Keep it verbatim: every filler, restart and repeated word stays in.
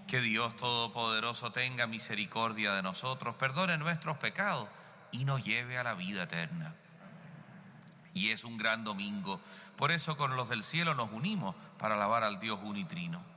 Que Dios Todopoderoso tenga misericordia de nosotros, perdone nuestros pecados y nos lleve a la vida eterna. Y es un gran domingo, por eso con los del cielo nos unimos para alabar al Dios unitrino.